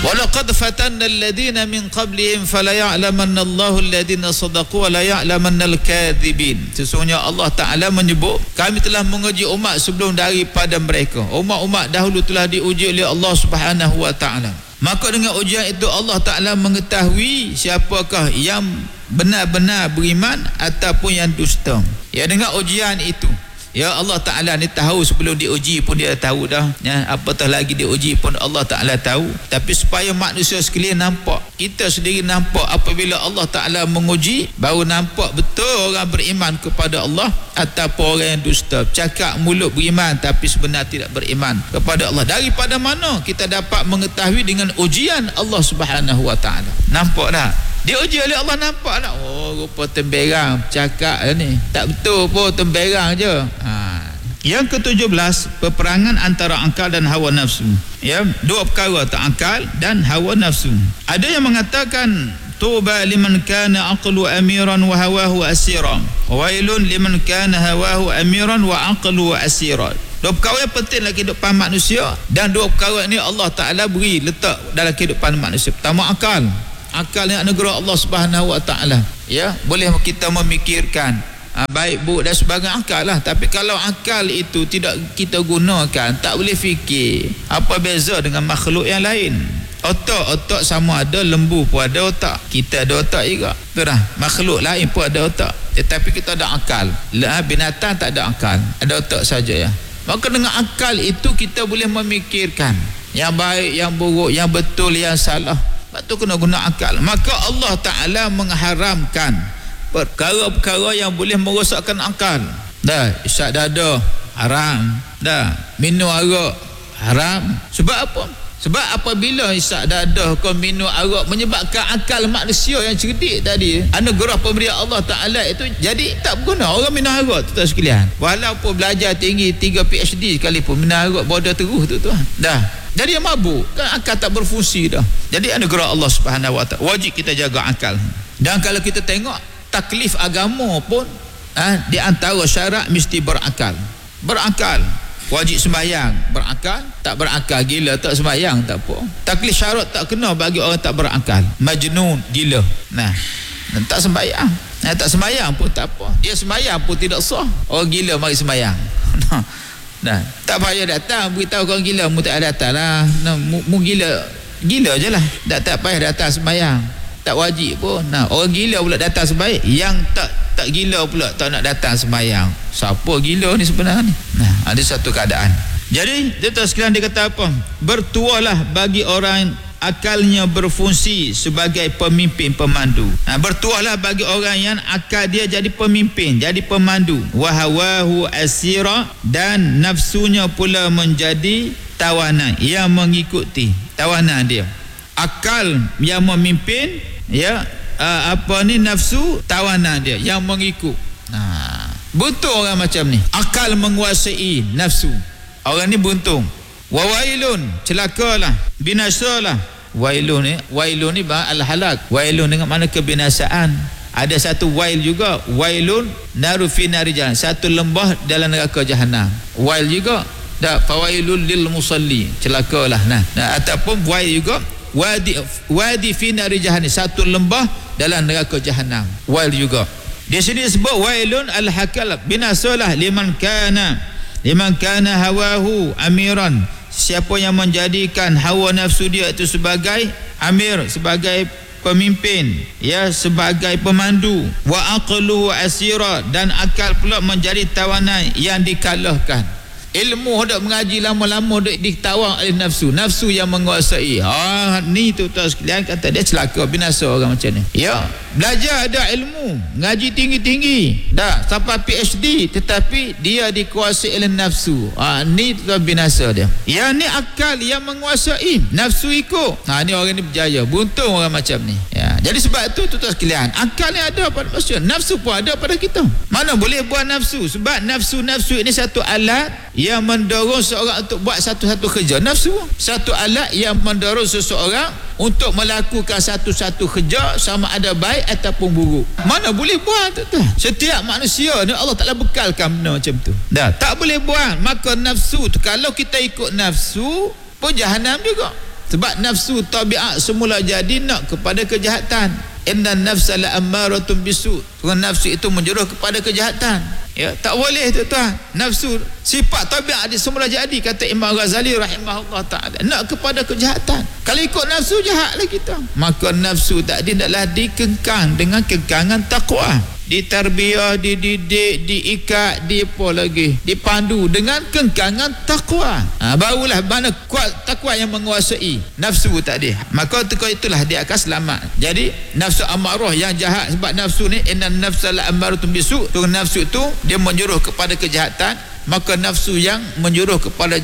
walaqad fatanna alladhina min qablihim fala ya'lamanna Allahu alladhina sadaqu wa la ya'lamanna al-kadhibin. Sesungguhnya Allah Ta'ala menyebut, kami telah menguji umat sebelum daripada mereka. Umat-umat dahulu telah diuji oleh Allah Subhanahu wa Ta'ala. Maka dengan ujian itu Allah Ta'ala mengetahui siapakah yang benar-benar beriman ataupun yang dusta. Ya, dengan ujian itu, ya, Allah Ta'ala ni tahu sebelum diuji pun dia tahu dah, ya, apatah lagi diuji pun Allah Ta'ala tahu. Tapi supaya manusia sekalian nampak, kita sendiri nampak, apabila Allah Ta'ala menguji, baru nampak betul orang beriman kepada Allah ataupun orang yang dusta. Cakap mulut beriman tapi sebenarnya tidak beriman kepada Allah. Daripada mana kita dapat mengetahui? Dengan ujian Allah Subhanahu wa Ta'ala. Nampak tak? Diuji oleh Allah, nampak tak? Oh, rupa temberang cakap ni, tak betul pun, temberang je. Yang ke-17, peperangan antara akal dan hawa nafsu. Ya, dua perkara, tak akal dan hawa nafsu. Ada yang mengatakan tuba liman kana aqlu amiran wa hawahu asira, wailun liman kana hawahu amiran wa aqlu asira. Dua perkara yang penting dalam kehidupan manusia, dan dua perkara ini Allah Ta'ala beri letak dalam kehidupan manusia. Pertama, akal. Akal yang anugerah Allah Subhanahu wa Ta'ala. Ya, boleh kita memikirkan baik buruk dan sebagainya, akal lah. Tapi kalau akal itu tidak kita gunakan, tak boleh fikir, apa beza dengan makhluk yang lain? Otak sama ada, lembu pun ada otak, kita ada otak juga, betul tak? Makhluk lain pun ada otak, tetapi kita ada akal. Binatang tak ada akal, ada otak saja, ya. Maka dengan akal itu kita boleh memikirkan yang baik, yang buruk, yang betul, yang salah. Sebab tu kena guna akal. Maka Allah Ta'ala mengharamkan perkara-perkara yang boleh merosakkan akal. Dah, isyak dada haram, dah, minum arak haram. Sebab apa? Sebab apabila isyak dadah kau minum arak, menyebabkan akal manusia yang cerdik tadi, anugerah pemberian Allah Ta'ala itu jadi tak berguna. Orang minum arak, tuan sekalian, walaupun belajar tinggi 3 PhD sekalipun, minum arak bodoh terus tu tuan. Dah, jadi yang mabuk, kan akal tak berfungsi dah. Jadi anugerah Allah Subhanahu wa Ta'ala, wajib kita jaga akal. Dan kalau kita tengok taklif agama pun, di antara syarat mesti berakal. Berakal. Wajib sembahyang, berakal. Tak berakal, gila, tak sembahyang, tak apa. Taklif syarat tak kena bagi orang tak berakal. Majnun, gila. Nah, tak sembahyang. Tak sembahyang pun tak apa. Dia sembahyang pun tidak sah. Orang gila mari sembahyang. Nah, tak payah datang beritahu orang gila, mu tak datang lah. Nah, mu gila je lah. Tak payah datang sembahyang. Tak wajib pun. Nah, orang gila pula datang sembahyang. Yang tak gila pula tak nak datang sembahyang. Siapa gila ni sebenarnya ni? Nah, ada satu keadaan. Jadi, dia sekalian dia kata apa? Bertualah bagi orang akalnya berfungsi sebagai pemimpin pemandu. Bertualah bagi orang yang akal dia jadi pemimpin, jadi pemandu. Wahawahu asira, dan nafsunya pula menjadi tawanan yang mengikuti tawanan dia. Akal yang memimpin, ya, nafsu tawanan dia yang mengikut. Buntung orang macam ni, akal menguasai nafsu, orang ni buntung. Wawailun, celakalah, binasalah. Wailun ni al-halak. Wailun dengan mana kebinasaan. Ada satu wail juga, wailun naru fi nari jahannam, satu lembah dalam neraka jahanam. Wail juga, fawailul lil musalli, celakalah. Nah, ataupun wail juga, wadi fi nari jahannam, satu lembah dalam neraka jahanam. Wail juga. Di sini disebut wailun al-hakal, binasalah liman kana hawahu amiran, siapa yang menjadikan hawa nafsu dia itu sebagai amir, sebagai pemimpin, ya, sebagai pemandu. Wa aqlu asira, dan akal pula menjadi tawanan yang dikalahkan. Ilmu hendak mengaji lama-lama duk ditawang oleh nafsu, nafsu yang menguasai. Ni tuan sekalian kata dia celaka, binasa orang macam ni. Ya, belajar ada ilmu, ngaji tinggi-tinggi, dah sampai PhD, tetapi dia dikuasai oleh nafsu. Ni tuan binasa dia. Yang ni akal yang menguasai, nafsu ikut. Ni orang ni berjaya. Buntung orang macam ni. Ya, jadi sebab tu tuan sekalian, akal ni ada pada manusia, nafsu pun ada pada kita. Mana boleh buat nafsu? Sebab nafsu ini satu alat yang mendorong seorang untuk buat satu-satu kerja. Nafsu satu alat yang mendorong seseorang untuk melakukan satu-satu kerja, sama ada baik ataupun buruk. Mana boleh buat tu? Setiap manusia ni Allah Ta'ala bekalkan benda macam tu. Tak boleh buat. Maka nafsu tu, kalau kita ikut nafsu pun jahanam juga. Sebab nafsu tabiat semula jadi nak kepada kejahatan. Inna nafsa la ammaratun bisu. Nafsu itu menjuruh kepada kejahatan. Ya, tak boleh tuan-tuan. Nafsu sifat tabiat dia semula jadi, kata Imam Ghazali rahimahullah taala, nak kepada kejahatan. Kalau ikut nafsu jahatlah kita. Maka nafsu tadi adalah dikengkang dengan kengkangan takwa. Ditarbiyah, dididik, diikat, dipandu dengan kengkangan takwa. Barulah mana kuat takwa yang menguasai nafsu tadi. Maka itulah dia akan selamat. Jadi nafsu amarah yang jahat, sebab nafsu ni innan nafsa la ammaratun bisu, tu nafsu tu dia menyuruh kepada kejahatan. Maka nafsu yang menyuruh kepada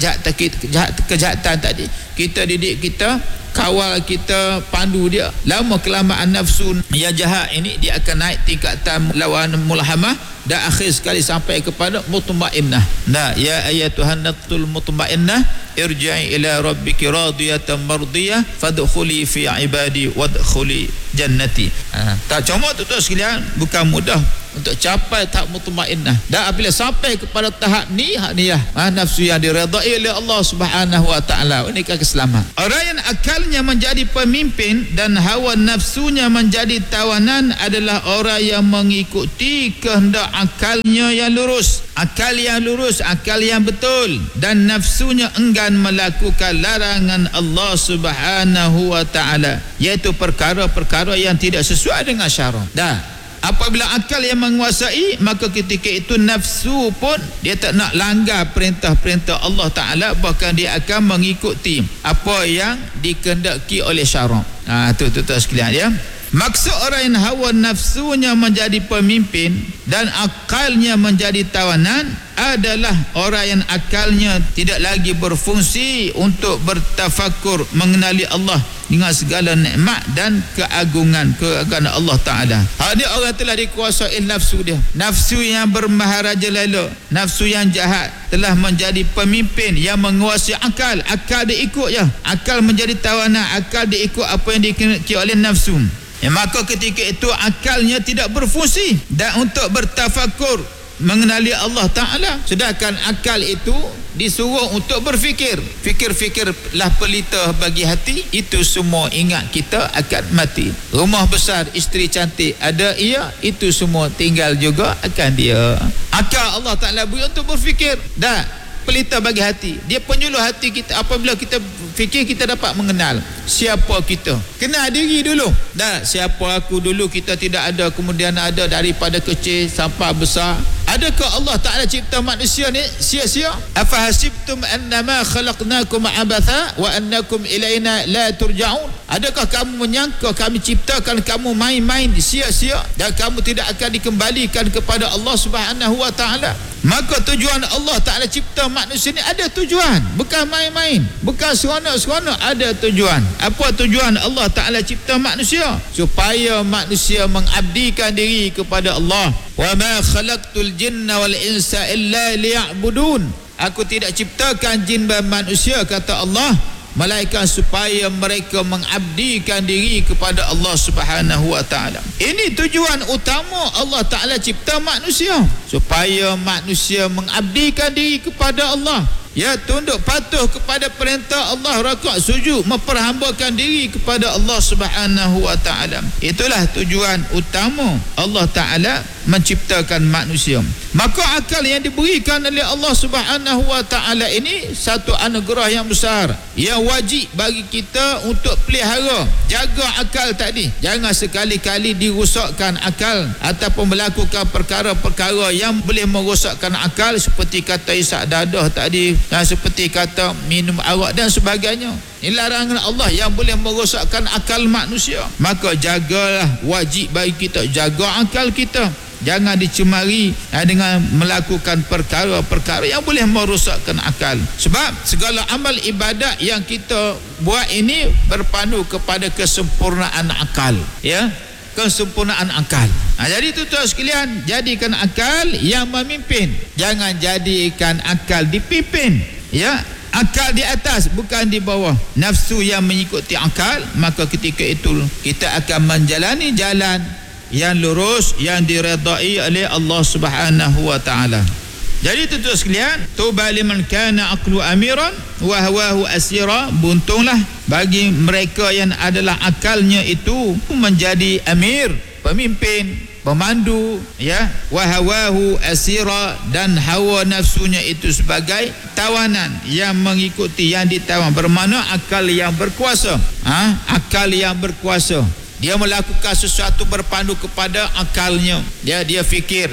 kejahatan tadi, kita didik, kita kawal, kita pandu dia. Lama kelamaan nafsu yang jahat ini dia akan naik tingkatan lawan mulhamah dan akhir sekali sampai kepada mutmainnah. Nah, ya ayyatuhan nafsul mutmainnah irji'i ila rabbiki radiyatan mardiyah fadkhuli fi ibadi wadkhuli jannati. Tak cuma tu sekalian, bukan mudah untuk capai tahap mutmainnah. Dan apabila sampai kepada tahap ni, nafsu yang diredai oleh Allah Subhanahu wa taala, ini akan selamat. Orang yang akalnya menjadi pemimpin dan hawa nafsunya menjadi tawanan adalah orang yang mengikuti kehendak akalnya yang lurus. Akal yang lurus, akal yang betul, dan nafsunya enggan melakukan larangan Allah Subhanahu wa taala, iaitu perkara-perkara yang tidak sesuai dengan syarak. Dah, apabila akal yang menguasai, maka ketika itu nafsu pun dia tak nak langgar perintah-perintah Allah Ta'ala, bahkan dia akan mengikuti apa yang dikehendaki oleh syarak. Tu sekalian ya. Maksud orang yang hawa nafsunya menjadi pemimpin dan akalnya menjadi tawanan adalah orang yang akalnya tidak lagi berfungsi untuk bertafakur mengenali Allah dengan segala nikmat dan keagungan Allah Ta'ala. Dia orang telah dikuasai nafsu dia. Nafsu yang bermaharaja lalu, nafsu yang jahat telah menjadi pemimpin yang menguasai akal. Akal dia ikut je. Akal menjadi tawanan, akal dia ikut apa yang dikehendaki oleh nafsu. Maka ketika itu akalnya tidak berfungsi dan untuk bertafakur mengenali Allah Ta'ala. Sedangkan akal itu disuruh untuk berfikir. Fikirlah pelita bagi hati. Itu semua ingat kita akan mati. Rumah besar, isteri cantik, ada ia, itu semua tinggal juga akan dia. Akal Allah Ta'ala beri untuk berfikir. Dan pelita bagi hati, dia penyuluh hati kita. Apabila kita fikir, kita dapat mengenal siapa kita. Kenal diri dulu. Dah, siapa aku dulu, kita tidak ada, kemudian ada daripada kecil sampai besar. Adakah Allah Ta'ala cipta manusia ni sia-sia? Afahasibtum annama khalaqnakum abatha wa annakum ilaina la turja'un? Adakah kamu menyangka kami ciptakan kamu main-main sia-sia dan kamu tidak akan dikembalikan kepada Allah Subhanahu wa Ta'ala? Maka tujuan Allah Ta'ala cipta manusia ni ada tujuan, bukan main-main, bukan seronok-seronok, ada tujuan. Apa tujuan Allah Ta'ala cipta manusia? Supaya manusia mengabdikan diri kepada Allah. Wa ma khalaqtul jinna wal insa illa liya'budun. Aku tidak ciptakan jin dan manusia, kata Allah, malaikat, supaya mereka mengabdikan diri kepada Allah Subhanahu wa Ta'ala. Ini tujuan utama Allah Ta'ala cipta manusia, supaya manusia mengabdikan diri kepada Allah. Ya, tunduk patuh kepada perintah Allah, rakaat sujud, memperhambakan diri kepada Allah Subhanahu wa Ta'ala. Itulah tujuan utama Allah Ta'ala menciptakan manusia. Maka akal yang diberikan oleh Allah Subhanahu wa Ta'ala ini satu anugerah yang besar, yang wajib bagi kita untuk pelihara. Jaga akal tadi, jangan sekali-kali dirosakkan akal ataupun melakukan perkara-perkara yang boleh merosakkan akal, seperti kata isak dadah tadi, dan seperti kata minum arak dan sebagainya. Ini larangan Allah yang boleh merosakkan akal manusia. Maka jagalah, wajib bagi kita jaga akal kita. Jangan dicemari dengan melakukan perkara-perkara yang boleh merosakkan akal. Sebab segala amal ibadat yang kita buat ini berpandu kepada kesempurnaan akal. Ya, kesempurnaan akal. Jadi tuan-tuan sekalian, jadikan akal yang memimpin. Jangan jadikan akal dipimpin. Ya, akal di atas, bukan di bawah. Nafsu yang mengikuti akal, maka ketika itu kita akan menjalani jalan yang lurus, yang diredai oleh Allah Subhanahu wa Ta'ala. Jadi tuan-tuan sekalian, tuba liman kana aqlu amiran wa hawahu asira. Buntunglah bagi mereka yang adalah akalnya itu menjadi amir, pemimpin, pemandu, ya, wa hawahu asira, dan hawa nafsunya itu sebagai tawanan yang mengikuti, yang ditawan, bermakna akal yang berkuasa. Akal yang berkuasa, dia melakukan sesuatu berpandu kepada akalnya, dia fikir.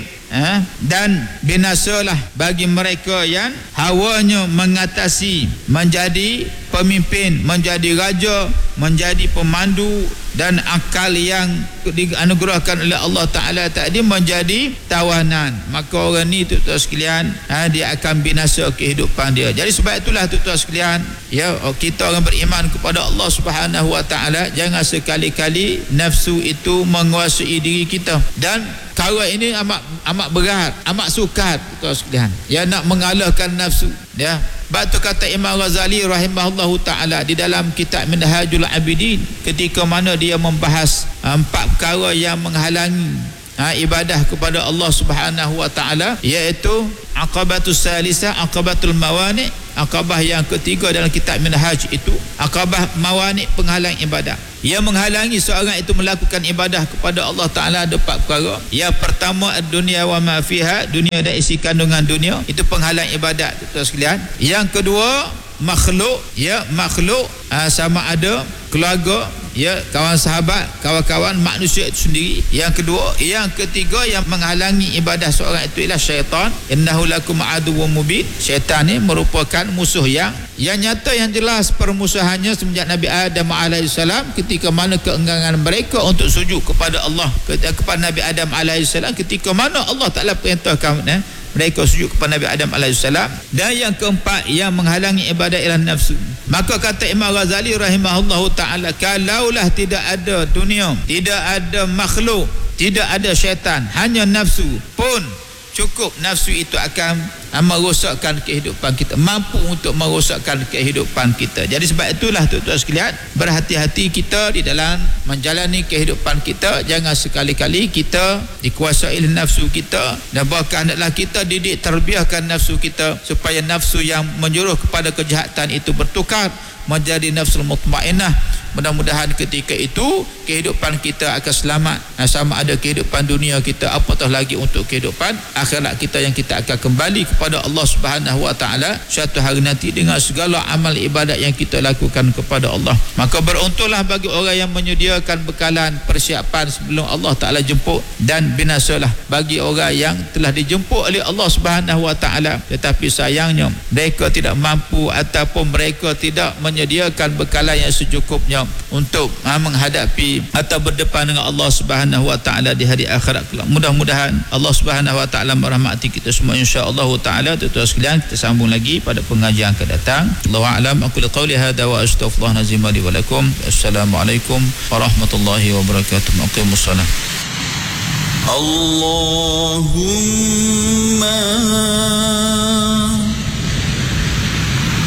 Dan binasalah bagi mereka yang hawanya mengatasi, menjadi pemimpin, menjadi raja, menjadi pemandu, dan akal yang dianugerahkan oleh Allah Ta'ala tadi menjadi tawanan. Maka orang ni tuan-tuan sekalian, dia akan binasa kehidupan dia. Jadi sebab itulah tuan-tuan sekalian, ya, kita orang beriman kepada Allah Subhanahu Wa Ta'ala, jangan sekali-kali nafsu itu menguasai diri kita. Dan perkara ini amat berat, amat sukar tuan sekalian, ya, nak mengalahkan nafsu, ya. Batu kata Imam Ghazali rahimahullahu ta'ala di dalam kitab Minhajul Abidin, ketika mana dia membahas 4 perkara yang menghalangi ibadah kepada Allah Subhanahu Wa Ta'ala, iaitu aqabatus salisah, aqabatul mawani'. Aqabah yang ketiga dalam kitab Minhaj itu aqabah mawani', penghalang ibadah. Yang menghalangi seorang itu melakukan ibadah kepada Allah Ta'ala ada 4 perkara. Yang pertama, dunia wa ma fiha, dunia dan isi kandungan dunia, itu penghalang ibadat, tuan sekalian. Yang kedua, makhluk, ya, makhluk sama ada keluarga, ya, kawan sahabat, kawan-kawan manusia itu sendiri. Yang kedua, yang ketiga yang menghalangi ibadah seorang itu ialah syaitan. Innahu lakum aduwwum mubin. Syaitan ni merupakan musuh yang nyata, yang jelas permusuhannya semenjak Nabi Adam alaihissalam, ketika mana keengganan mereka untuk sujud kepada Allah, kepada Nabi Adam alaihissalam, ketika mana Allah Ta'ala perintahkan mereka sujud kepada Nabi Adam alaihissalam. Dan yang keempat yang menghalangi ibadah ialah nafsu. Maka kata Imam Ghazali rahimahullahu ta'ala, kalaulah tidak ada dunia, tidak ada makhluk, tidak ada syaitan, hanya nafsu pun cukup, nafsu itu akan merosakkan kehidupan kita, mampu untuk merosakkan kehidupan kita. Jadi sebab itulah tuan-tuan sekalian, berhati-hati kita di dalam menjalani kehidupan kita. Jangan sekali-kali kita dikuasai oleh nafsu kita, dan bahkan hendaklah kita didik, terbiahkan nafsu kita supaya nafsu yang menyuruh kepada kejahatan itu bertukar menjadi nafsul mutmainnah. Mudah-mudahan ketika itu kehidupan kita akan selamat, sama ada kehidupan dunia kita, apatah lagi untuk kehidupan akhirat kita, yang kita akan kembali kepada Allah Subhanahu Wa Ta'ala suatu hari nanti dengan segala amal ibadat yang kita lakukan kepada Allah. Maka beruntunglah bagi orang yang menyediakan bekalan persiapan sebelum Allah Ta'ala jemput, dan binasalah bagi orang yang telah dijemput oleh Allah Subhanahu Wa Ta'ala tetapi sayangnya mereka tidak mampu ataupun mereka tidak menyediakan bekalan yang secukupnya untuk menghadapi atau berdepan dengan Allah Subhanahu Wa Ta'ala di hari akhirat kelak. Mudah-mudahan Allah Subhanahu Wa Ta'ala merahmati kita semua insya-Allah taala. Tuan-tuan sekalian, kita sambung lagi pada pengajian akan datang. Allahu a'lam. Aku qauli hadza wa astaghfirullah nazim li wa lakum. Assalamualaikum warahmatullahi wabarakatuh. Aqimus salat. Allahumma